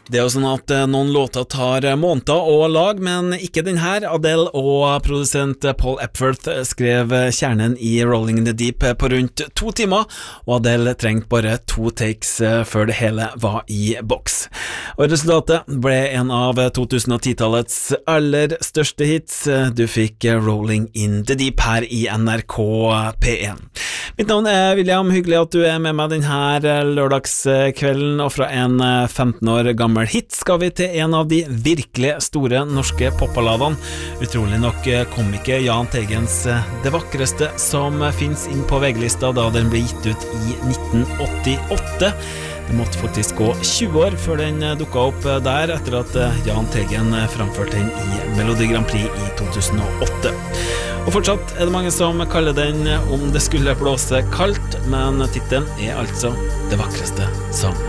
Det er jo sånn at noen låter tar måneder å lage, men ikke den her. Adele og produsent Paul Epworth skrev kjernen i Rolling in the Deep på rundt 2 timer, og Adele trengte bare 2 takes før det hele var i boks. Og resultatet ble en av 2010-tallets aller største hits. Du fikk Rolling in the Deep her i NRK P1. Mitt navn er William, hyggelig at du er med meg denne lørdagskvelden, og fra en 15 år gammel hit skal vi til en av de virkelig store norske popballadene. Utrolig nok kom ikke Jahn Teigens Det vakreste som finnes inn på VG-lista da den ble gitt ut i 1988. Det måtte faktisk gå 20 år før den dukket opp der, etter at Jahn Teigen framførte den i Melodi Grand Prix i 2008. Og fortsatt er det mange som kaller den Om det skulle blåse kaldt, men tittelen er altså Det vakreste som